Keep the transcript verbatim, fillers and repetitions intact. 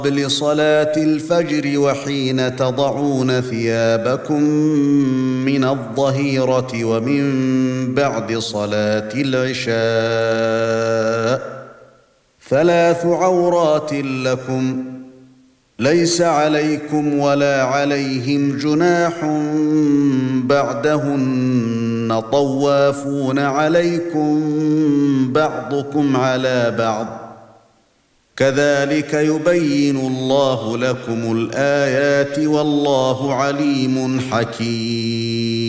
لصلاة الفجر وحين تضعون ثيابكم من الظهيرة ومن بعد صلاة العشاء ثلاث عورات لكم ليس عليكم ولا عليهم جناح بعدهن طوافون عليكم بعضكم على بعض كذلك يبين الله لكم الآيات والله عليم حكيم.